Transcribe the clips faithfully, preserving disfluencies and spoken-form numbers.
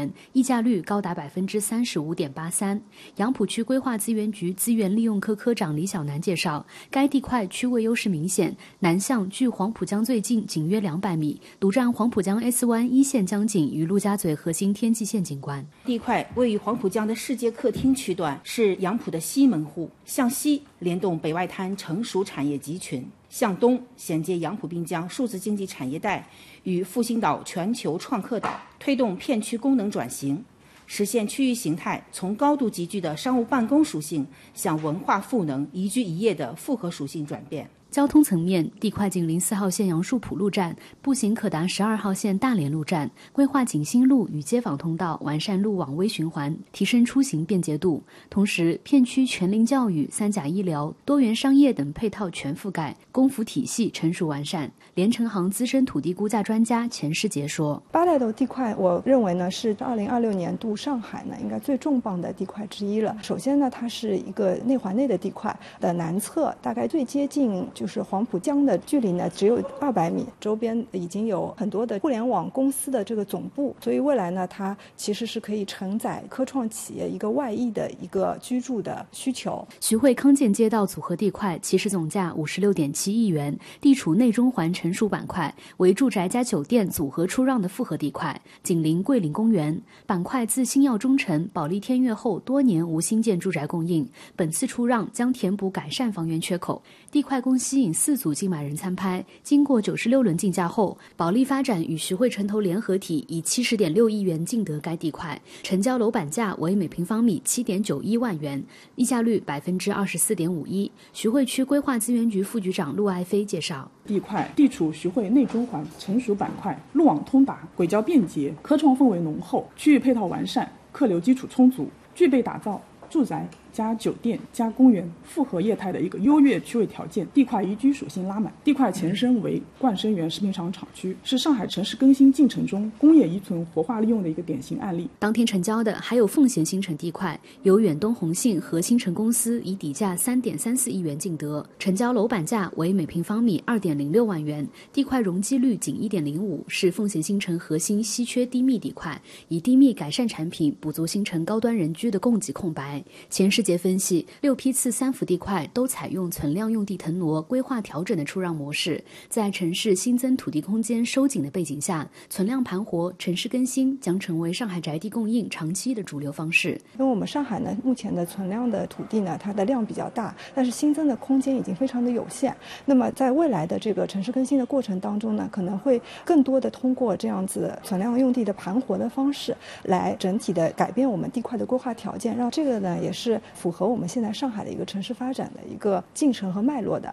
元，溢价率高达百分之三十五点八三。杨浦区规划资源局资源利用科科长李小南介绍，该地块区位优势明显，南向距黄浦江最近，仅约两百米，独占黄浦江 S 湾一线江景与陆家嘴核心天际线景观。 地块位于黄浦江的世界客厅区段，是杨浦的西门户，向西联动北外滩成熟产业集群，向东衔接杨浦滨江数字经济产业带与复兴岛全球创客岛，推动片区功能转型，实现区域形态从高度集聚的商务办公属性向文化赋能宜居宜业的复合属性转变。 交通层面，地块近零四号线杨树浦路站，步行可达十二号线大连路站，规划锦新路与街坊通道，完善路网微循环，提升出行便捷度。同时，片区全龄教育、三甲医疗、多元商业等配套全覆盖，公服体系成熟完善。联成行资深土地估价专家钱世杰说：“ 八代楼地块，我认为呢是二零二六年度上海呢应该最重磅的地块之一了。首先呢，它是一个内环内的地块的南侧，大概最接近就是黄浦江的距离呢只有二百米，周边已经有很多的互联网公司的这个总部，所以未来呢，它其实是可以承载科创企业一个外溢的一个居住的需求。” 徐汇康健街道组合地块，起始总价五十六点七亿元，地处内中环成熟板块，为住宅加酒店组合出让的复合地块，紧邻桂林公园。板块自星耀中城、保利天悦后多年无新建住宅供应，本次出让将填补改善房源缺口。地块共吸引四组竞买人参拍，经过九十六轮竞价后，保利发展与徐汇城投联合体以七十点六亿元竞得该地块，成交楼板价为每平方米七点九一万元，溢价率百分之二十四点五一。徐汇区规划资源局副局长陆爱飞介绍， 地块地处徐汇内中环成熟板块，路网通达，轨交便捷，科创氛围浓厚，区域配套完善，客流基础充足，具备打造住宅加酒店加公园复合业态的一个优越区位条件。地块宜居属性拉满，地块前身为冠生园食品厂厂区，是上海城市更新进程中工业遗存活化利用的一个典型案例。 当天成交的还有奉贤新城地块，由远东宏信和新城公司以底价三点三四亿元竞得，成交楼板价为每平方米二点零六万元，地块容积率仅一点零五，是奉贤新城核心稀缺低密地块，以低密改善产品补足新城高端人居的供给空白。钱世杰分析，六批次三幅地块都采用存量用地腾挪、规划调整的出让模式，在城市新增土地空间收紧的背景下，存量盘活、城市更新将成为上海宅地供应长期的主流方式。 因为我们上海呢，目前的存量的土地呢，它的量比较大，但是新增的空间已经非常的有限。那么在未来的这个城市更新的过程当中呢，可能会更多的通过这样子存量用地的盘活的方式，来整体的改变我们地块的规划条件，让这个呢也是符合我们现在上海的一个城市发展的一个进程和脉络的。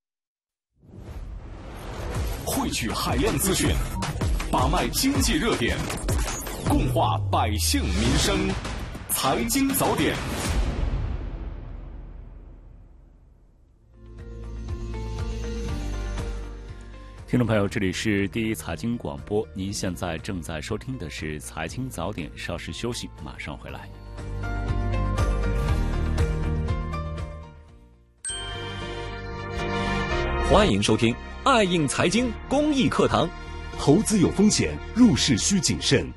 汇聚海量资讯，把脉经济热点，共话百姓民生，财经早点。 听众朋友，这里是第一财经广播，您现在正在收听的是财经早点，稍事休息，马上回来。 欢迎收听爱映财经公益课堂。 投资有风险，入市需谨慎。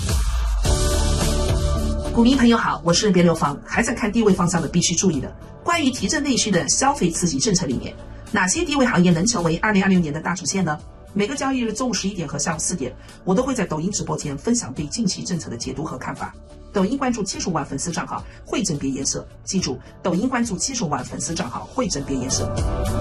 股民朋友好，我是别流芳。还在看低位方向的必须注意的，关于提振内需的消费刺激政策里面，哪些低位行业能成为二零二六年的大主线呢？每个交易日中午十一点和下午四点，我都会在抖音直播间分享对近期政策的解读和看法。抖音关注七十五万粉丝账号汇整别颜色，记住，抖音关注七十五万粉丝账号汇整别颜色。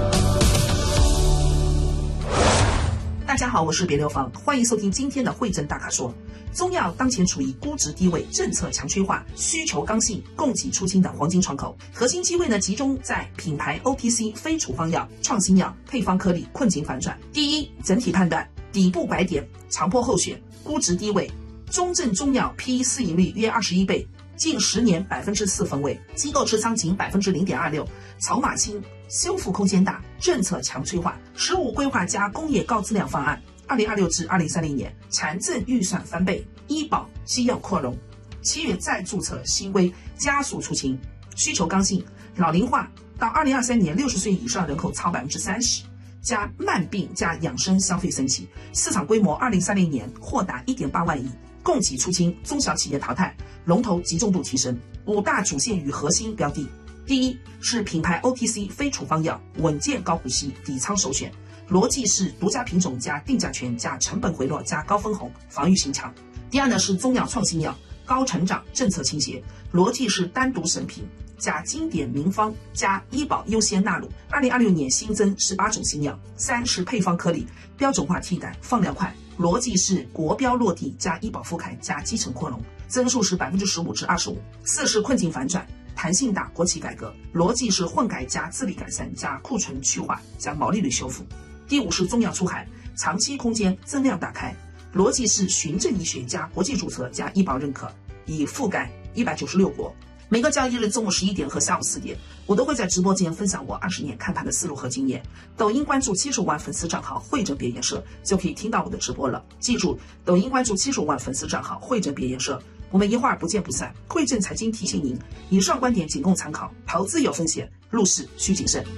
大家好，我是别流芳，欢迎收听今天的汇整大咖说。中药当前处于估值低位、政策强催化、需求刚性、供给出清的黄金窗口，核心机会呢集中在品牌 O T C 非处方药、创新药、配方颗粒，困境反转。第一，整体判断底部拐点，长波后选，估值低位，中证中药 P E 市盈率约二十一倍，近十年百分之四分位，机构持仓仅百分之零点二六，筹码轻，修复空间大，政策强催化，十五规划加工业高质量方案。二零二六至二零三零年，财政预算翻倍，医保、西药扩容，七月再注册新规，加速出清，需求刚性，老龄化到二零二三年，六十岁以上人口超百分之三十，加慢病加养生消费升级，市场规模二零三零年或达一点八万亿， 供给出清，中小企业淘汰，龙头集中度提升。五大主线与核心标的，第一是品牌 O T C 非处方药，稳健高股息，底仓首选。逻辑是独家品种加定价权加成本回落加高分红，防御性强。第二呢是中药创新药，高成长，政策倾斜，逻辑是单独审评加经典名方加医保优先纳入。二零二六年新增十八种新药。三是配方颗粒，标准化替代，放疗快，逻辑是国标落地加医保覆盖加基层扩容，增速是百分之十五至二十五。四是困境反转，弹性大，国企改革，逻辑是混改加自力改善加库存去化加毛利率修复。第五是中药出海，长期空间增量打开，逻辑是循证医学加国际注册加医保认可，已覆盖一百九十六国。每个交易日中午十一点和下午四点，我都会在直播间分享我二十年看盘的思路和经验。抖音关注七十五万粉丝账号汇诊别研社，就可以听到我的直播了。记住，抖音关注七十五万粉丝账号汇诊别研社，我们一会儿不见不散。汇诊财经提醒您，以上观点仅供参考，投资有风险，入市需谨慎。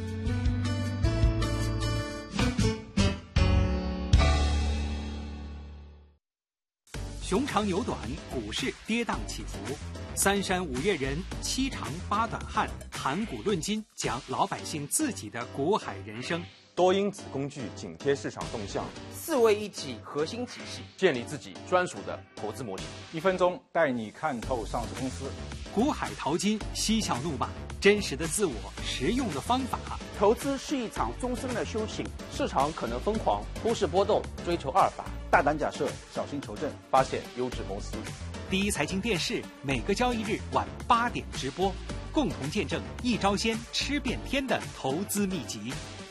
熊长牛短，股市跌宕起伏，三山五岳人，七长八短汉，谈股论金，讲老百姓自己的股海人生。 多因子工具紧贴市场动向， 四位一体核心体系， 建立自己专属的投资模型。 一分钟带你看透上市公司。 股海淘金，嬉笑怒骂，真实的自我，实用的方法。 投资是一场终身的修行，市场可能疯狂，忽视波动，追求阿尔法。 大胆假设，小心求证， 发现优质公司。 第一财经电视每个交易日晚八点直播，共同见证一招鲜吃遍天的投资秘籍。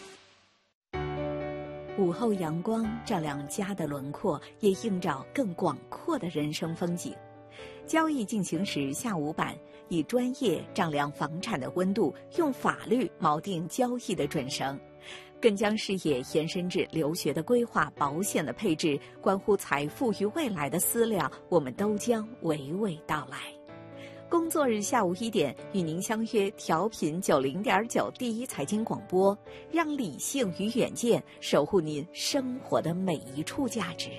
午后阳光照亮家的轮廓，也映照更广阔的人生风景。交易进行时下午版，以专业丈量房产的温度，用法律锚定交易的准绳，更将视野延伸至留学的规划、保险的配置，关乎财富与未来的思量，我们都将娓娓道来。工作日下午一点，与您相约调频九零点九第一财经广播，让理性与远见守护您生活的每一处价值。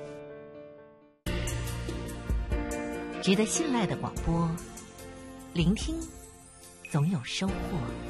值得信赖的广播，聆听总有收获。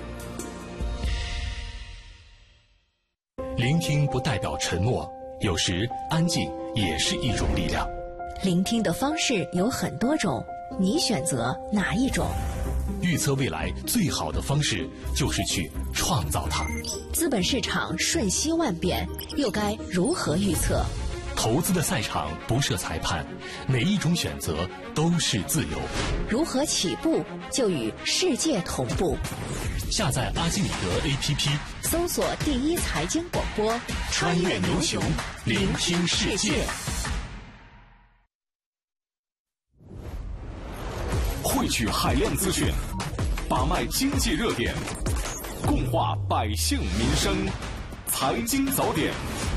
聆听不代表沉默，有时安静也是一种力量。 聆听的方式有很多种，你选择哪一种？ 预测未来最好的方式就是去创造它。 资本市场瞬息万变，又该如何预测？ 投资的赛场不设裁判，每一种选择都是自由。 如何起步就与世界同步？ 下载阿基米德 A P P， 搜索第一财经广播， 穿越牛熊，聆听世界。 汇聚海量资讯，把脉经济热点，共话百姓民生，财经早点。